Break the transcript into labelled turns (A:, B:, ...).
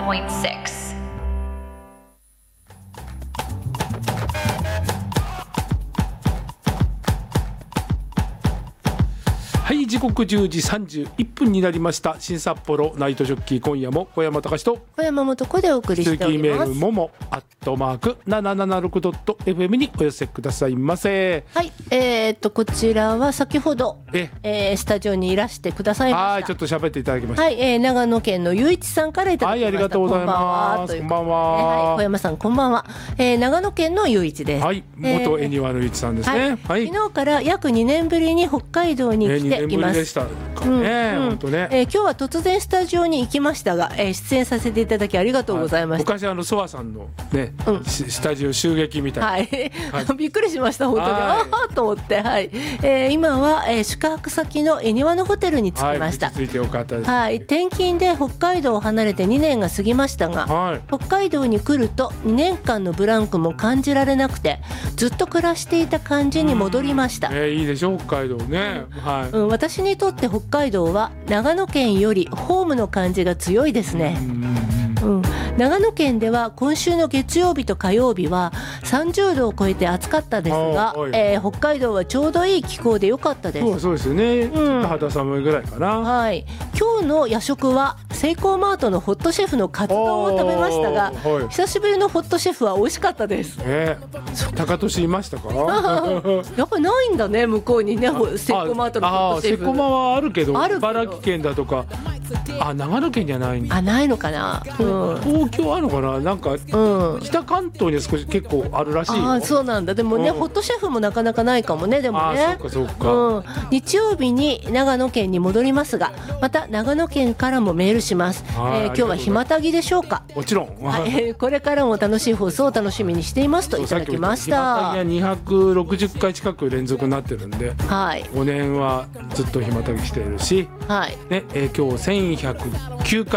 A: 87.6
B: はい、時刻10時31分になりました。新札幌ナイトジョッキー、今夜も小山隆と
C: 小山本子でお送りしております。
B: メールもも@776.fm にお寄せくださいませ。
C: はい、こちらは先ほどスタジオにいらしてくださいました。
B: はい、ちょっと喋っていただきました。
C: はい、長野県のゆういちさんからいただきました。
B: はい、ありがとうございます。こんばんは。
C: はい、小山さんこんばんは。長野県のゆういちです。
B: はい、元恵庭のゆういちさんですね。はい、
C: 昨日から約2年ぶりに北海道に来ています。
B: でしたかね、本当ね。
C: 今日は突然スタジオに行きましたが、出演させていただきありがとうございました。
B: 昔ソワさんのね、スタジオ襲撃みたいな。はい、
C: びっくりしました本当に。ああと思って、はい。今は、宿泊先の恵庭のホテルに着きました。
B: ついてよかったです。
C: はい、転勤で北海道を離れて2年が過ぎましたが、北海道に来ると2年間のブランクも感じられなくて、ずっと暮らしていた感じに戻りました。
B: いいでしょ北海道ね。はい。
C: 私にとって北海道は長野県よりホームの感じが強いですね。長野県では今週の月曜日と火曜日は30度を超えて暑かったですが、北海道はちょうどいい気候で良かったです。
B: そうですよね、ちょっと肌寒いぐらいかな。はい、
C: 今日の夜食はセイコーマートのホットシェフのカツ丼を食べましたが、久しぶりのホットシェフは美味しかったです。
B: 高俊いましたか？
C: やっぱないんだね向こうにね、セイコーマートのホットシェフ。
B: セイコーマはあるけど、茨城県だとか長野県じゃないんだ。
C: ないのかな。
B: 東京あるのかな。なんか、北関東には少し結構あるらしいよ。
C: そうなんだ。でもね、ホットシェフもなかなかないかもね。でもね。
B: そうか。
C: 日曜日に長野県に戻りますが、また長野県からもメールします。今日は暇たぎでしょうか？
B: もちろん。
C: これからも楽しい放送を楽しみにしていますといただきました。
B: 暇たぎは260回近く連続になってるんで、5年はずっと暇たぎしているし、今日1109回